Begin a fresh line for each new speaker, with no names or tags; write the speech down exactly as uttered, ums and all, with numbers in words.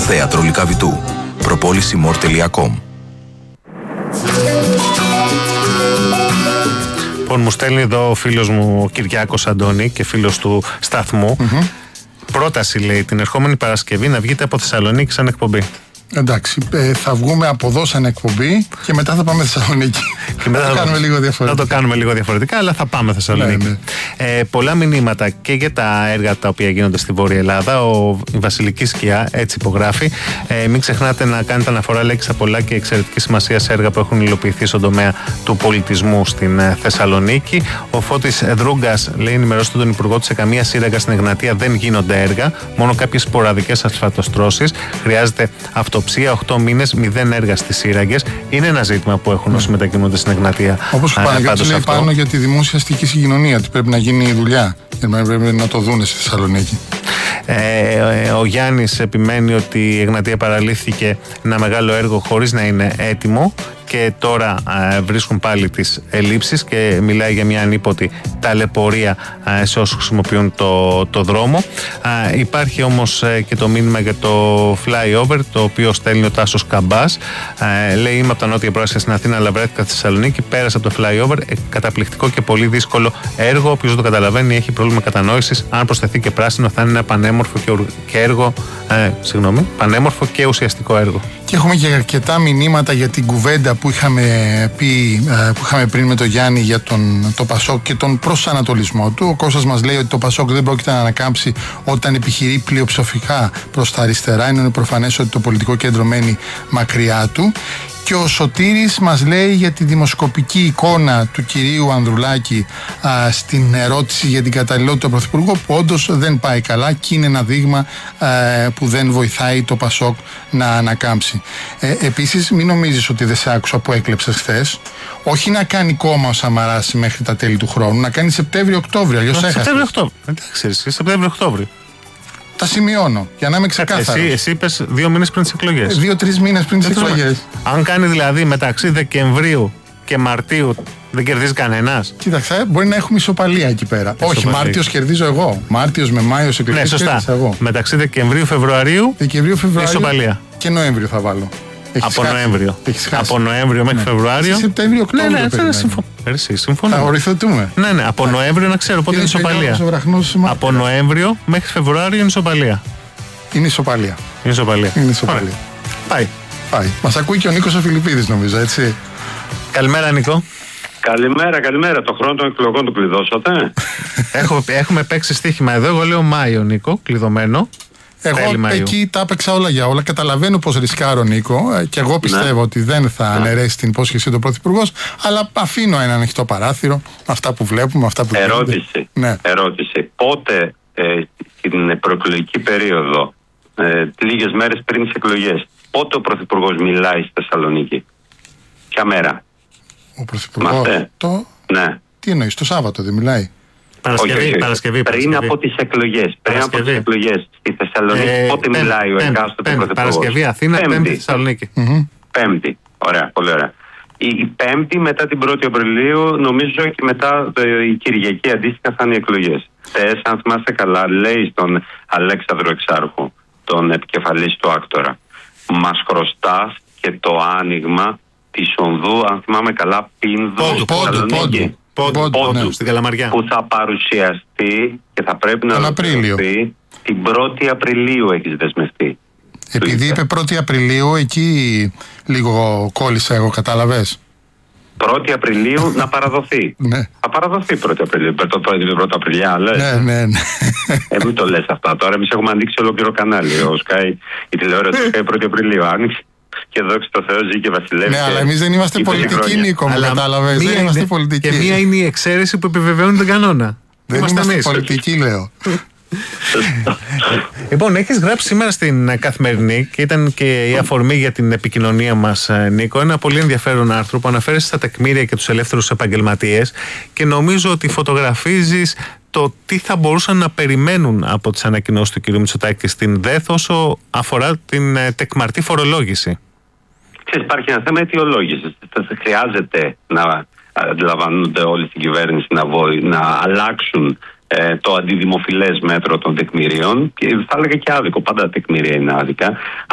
Θέατρο Λυκαβητού. προπόληση μορ τελεία κομ.
Λοιπόν, μου στέλνει εδώ ο φίλος μου ο Κυριάκος Αντώνη και φίλος του σταθμού. Mm-hmm. Πρόταση, λέει, την ερχόμενη Παρασκευή να βγείτε από Θεσσαλονίκη σαν εκπομπή.
Εντάξει, ε, θα βγούμε από εδώ σαν εκπομπή και μετά θα πάμε Θεσσαλονίκη. Και μετά θα το κάνουμε λίγο διαφορετικά.
Θα το κάνουμε λίγο διαφορετικά, αλλά θα πάμε Θεσσαλονίκη. Ναι, ναι. Ε, πολλά μηνύματα και για τα έργα τα οποία γίνονται στη Βόρεια Ελλάδα. Ο, η Βασιλική Σκιά έτσι υπογράφει. Ε, μην ξεχνάτε να κάνετε αναφορά, λέει, στα πολλά και εξαιρετική σημασία σε έργα που έχουν υλοποιηθεί στον τομέα του πολιτισμού στην ε, Θεσσαλονίκη. Ο Φώτης Δρούγκας, λέει, ενημερώστε τον Υπουργό ότι σε καμία σύραγγα στην Εγνατία δεν γίνονται έργα, μόνο κάποιες σποραδικές ασφαλτοστρώσεις. Χρειάζεται αυτό. οκτώ μήνες, μηδέν έργα στις σύραγγες. Είναι ένα ζήτημα που έχουν όσοι μετακινούνται στην Εγνατία.
Όπως ο Παναγιώτης λέει πάνω για τη δημόσια αστική συγκοινωνία, ότι πρέπει να γίνει η δουλειά. Πρέπει να το δούνε στη Θεσσαλονίκη.
Ε, ο Γιάννης επιμένει ότι η Εγνατία παραλήφθηκε ένα μεγάλο έργο χωρίς να είναι έτοιμο και τώρα ε, βρίσκουν πάλι τις ελλείψεις και μιλάει για μια ανίποτη ταλαιπωρία ε, σε όσους χρησιμοποιούν το, το δρόμο. Ε, υπάρχει όμως ε, και το μήνυμα για το flyover, το οποίο στέλνει ο Τάσος Καμπάς. Ε, λέει, είμαι από τα νότια πρόασια στην Αθήνα, αλλά βρέθηκα στη Θεσσαλονίκη, πέρασα από το flyover, ε, καταπληκτικό και πολύ δύσκολο έργο. Όποιος δεν το καταλαβαίνει έχει πρόβλημα κατανόησης. Αν προσθεθεί και πράσινο θα είναι ένα πανέμορφο και, και έργο, ε, συγγνώμη, πανέμορφο και ουσιαστικό έργο.
Και έχουμε και αρκετά μηνύματα για την κουβέντα που είχαμε πει, που είχαμε πριν με τον Γιάννη για τον, το Πασόκ και τον προσανατολισμό του. Ο Κώστας μας λέει ότι το Πασόκ δεν πρόκειται να ανακάμψει όταν επιχειρεί πλειοψηφικά προς τα αριστερά, ενώ είναι προφανές ότι το πολιτικό κέντρο μένει μακριά του. Και ο Σωτήρης μας λέει για τη δημοσκοπική εικόνα του κυρίου Ανδρουλάκη α, στην ερώτηση για την καταλληλότητα του Πρωθυπουργού, που όντως δεν πάει καλά και είναι ένα δείγμα α, που δεν βοηθάει το Πασόκ να ανακάμψει. Ε, επίσης, μην νομίζεις ότι δεν σε άκουσα που έκλεψες χθες. Όχι να κάνει κόμμα ο Σαμαράς μέχρι τα τέλη του χρόνου, να κάνει Σεπτέμβριο-Οκτώβριο. Αλλιώς έχασες.
Σεπτέμβριο-Οκτώβριο. Εντάξει, Σεπτέμβριο-Οκτώβριο.
Τα σημειώνω για να είμαι ξεκάθαρος.
Εσύ, εσύ είπες δύο μήνες πριν τις εκλογές.
Δύο-τρεις μήνες πριν τις εκλογές.
Αν κάνει δηλαδή μεταξύ Δεκεμβρίου και Μαρτίου, δεν κερδίζει κανένας.
Κοίταξε, μπορεί να έχουμε ισοπαλία εκεί πέρα. Ισοπαλία. Όχι, Μάρτιος κερδίζω εγώ. Μάρτιος με Μάιος εκλογές.
Ναι, σωστά.
Εγώ.
Μεταξύ Δεκεμβρίου-Φεβρουαρίου.
Δεκεμβρίου-Φεβρουαρίου.
Ισοπαλία.
Και Νοέμβριο θα βάλω. Έχεις
από
χάσει.
Νοέμβριο. Από Νοέμβριο μέχρι ναι. Φεβρουάριο.
Σεπτέμβριο-Οκτώβριο.
Ναι, ναι, ναι, συμφω... Εσύ, συμφωνώ.
Θα οριθετούμε.
Ναι, ναι, από Νοέμβριο να ξέρω πότε είναι ισοπαλία. Από Νοέμβριο μέχρι Φεβρουάριο είναι ισοπαλία.
Είναι ισοπαλία.
Είναι ισοπαλία.
Είναι ισοπαλία.
Πάει.
Πάει. Μας ακούει και ο Νίκος ο Φιλιππίδης, νομίζω, έτσι.
Καλημέρα, Νίκο.
Καλημέρα, καλημέρα. Το χρόνο των εκλογών του κλειδώσατε.
Έχω, έχουμε παίξει στοίχημα εδώ. Εγώ λέω Μάιο, Νίκο, κλειδωμένο.
Εγώ εκεί τα έπαιξα όλα για όλα. Καταλαβαίνω πως ρισκάρω, Νίκο, και εγώ πιστεύω ναι. ότι δεν θα ναι. αναιρέσει την υπόσχεση του Πρωθυπουργός, αλλά αφήνω ένα ανοιχτό παράθυρο, αυτά που βλέπουμε, αυτά που
Ερώτηση. Ναι. Ερώτηση. Πότε ε, στην προεκλογική περίοδο, ε, λίγες μέρες πριν τις εκλογές, πότε ο Πρωθυπουργός μιλάει στη Θεσσαλονίκη? Ποια μέρα?
Ο Πρωθυπουργός το...
Ναι.
Τι εννοείς, το Σάββατο δεν μιλάει?
Παρασκευή,
όχι, όχι.
Παρασκευή,
πριν
Παρασκευή.
από τις εκλογές. Πριν
Παρασκευή.
από τις εκλογές στη Θεσσαλονίκη, ε, πότε πέμπ, μιλάει ο εκάστοτε Πρωθυπουργός?
Παρασκευή, Αθήνα, Πέμπτη, πέμπτη Θεσσαλονίκη.
Mm-hmm. Πέμπτη. Ωραία, πολύ ωραία. Η, η Πέμπτη μετά την πρώτη Απριλίου, νομίζω και μετά το, η Κυριακή αντίστοιχα θα είναι οι εκλογές. Θες, αν θυμάστε καλά, λέει στον Αλέξανδρο Εξάρχου, τον επικεφαλής του Άκτορα, μας χρωστάς και το άνοιγμα της Ονδού, αν θυμάμαι καλά, Πίνδου, Θεσσαλονίκη.
Πόντου, πόντου, στην Καλαμαριά.
Που θα παρουσιαστεί και θα πρέπει να ολοκληρωθεί την πρώτη Απριλίου, έχεις δεσμευτεί.
Επειδή είπε πρώτη Απριλίου, εκεί λίγο κόλλησα εγώ, κατάλαβες.
πρώτη Απριλίου να παραδοθεί.
Ναι.
Θα παραδοθεί πρώτη Απριλίου. Το πρώτη Απριλιά, λες.
Ναι, ναι, ναι.
Ε, μην το λες αυτά τώρα. Εμείς έχουμε ανοίξει ολόκληρο κανάλι. Ο Sky, η τηλεόραση του Sky πρώτη Απριλίου άνοιξε. Και δόξα τω Θεώ, ζει και βασιλεύει.
Ναι, αλλά εμείς δεν είμαστε πολιτικοί, Νίκο, μου κατάλαβες. Δεν είμαστε πολιτικοί.
Και μία είναι η εξαίρεση που επιβεβαιώνει τον κανόνα.
Δεν είμαστε, είμαστε πολιτικοί, λέω.
Λοιπόν, έχεις γράψει σήμερα στην Καθημερινή και ήταν και η αφορμή για την επικοινωνία μας, Νίκο, ένα πολύ ενδιαφέρον άρθρο που αναφέρεσαι στα τεκμήρια και τους ελεύθερους επαγγελματίες και νομίζω ότι φωτογραφίζεις το τι θα μπορούσαν να περιμένουν από τις ανακοινώσεις του κ. Μητσοτάκη στην ΔΕΘ όσο αφορά την τεκμαρτή φορολόγηση.
Ξέρεις, υπάρχει ένα θέμα αιτιολόγησης. Χρειάζεται να αντιλαμβάνονται όλοι στην κυβέρνηση να, βο... να αλλάξουν ε, το αντιδημοφιλές μέτρο των τεκμηρίων και θα έλεγα και άδικο, πάντα τα τεκμήρια είναι άδικα.